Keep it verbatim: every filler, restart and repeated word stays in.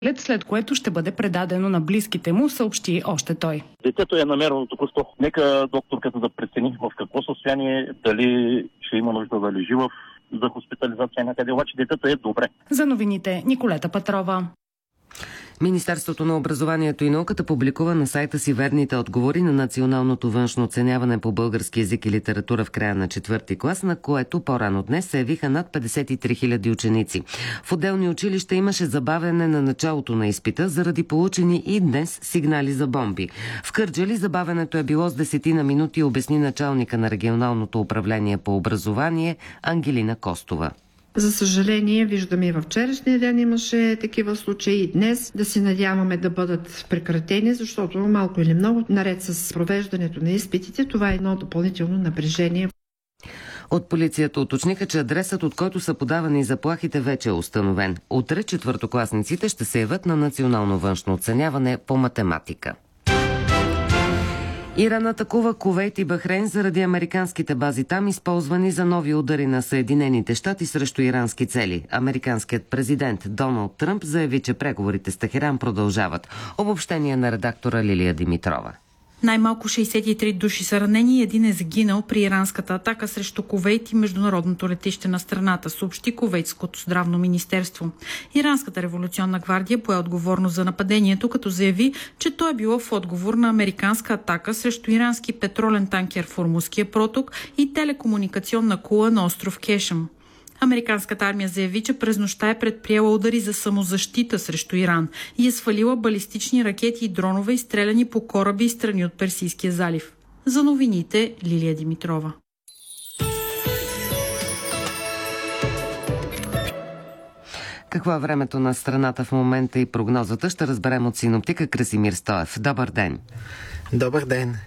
след което ще бъде предадено на близките му, съобщи още той. Детето е намерено току-що. Нека докторката да прецени в какво състояние, дали ще има нужда да лежи в за хоспитализация някъде, обаче детето е добре. За новините Николета Петрова. Министерството на образованието и науката публикува на сайта си верните отговори на националното външно оценяване по български език и литература в края на четвърти клас, на което по-рано днес се явиха над петдесет и три хиляди ученици. В отделни училища имаше забавяне на началото на изпита заради получени и днес сигнали за бомби. В Кърджали забавянето е било с десетина минути, обясни началника на регионалното управление по образование Ангелина Костова. За съжаление, виждаме и във вчерашния ден имаше такива случаи и днес. Да се надяваме да бъдат прекратени, защото малко или много, наред с провеждането на изпитите, това е едно допълнително напрежение. От полицията уточниха, че адресът, от който са подавани заплахите, вече е установен. Утре четвъртокласниците ще се явят на национално външно оценяване по математика. Иран атакува Кувейт и Бахрейн заради американските бази там, използвани за нови удари на Съединените щати срещу ирански цели. Американският президент Доналд Тръмп заяви, че преговорите с Техеран продължават. Обобщение на редактора Лилия Димитрова. Най-малко шейсет и три души са ранени и един е загинал при иранската атака срещу Кувейт и международното летище на страната, съобщи Кувейтското здравно министерство. Иранската революционна гвардия пое отговорност за нападението, като заяви, че то е било в отговор на американска атака срещу ирански петролен танкер в Ормузския проток и телекомуникационна кула на остров Кешъм. Американската армия заяви, че през нощта е предприела удари за самозащита срещу Иран и е свалила балистични ракети и дронове, изстреляни по кораби и страни от Персийския залив. За новините Лилия Димитрова. Какво е времето на страната в момента и прогнозата ще разберем от синоптика Красимир Стоев. Добър ден! Добър ден!